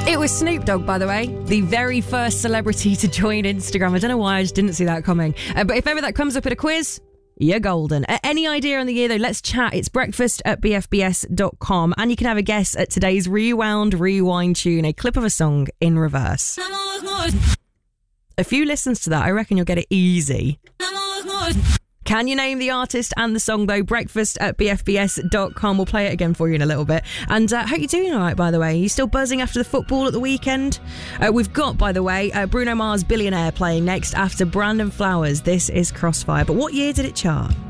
It was Snoop Dogg, by the way, the very first celebrity to join Instagram. I don't know why, I just didn't see that coming. But if ever that comes up at a quiz, you're golden. Any idea on the year, though, let's chat. It's breakfast@bfbs.com, and you can have a guess at today's Rewind tune, a clip of a song in reverse. A few listens to that, I reckon you'll get it easy. Can you name the artist and the song, though? Breakfast@bfbs.com. We'll play it again for you in a little bit. And hope you're doing all right, by the way. Are you still buzzing after the football at the weekend? We've got, by the way, Bruno Mars' Billionaire playing next after Brandon Flowers. This is Crossfire. But what year did it chart?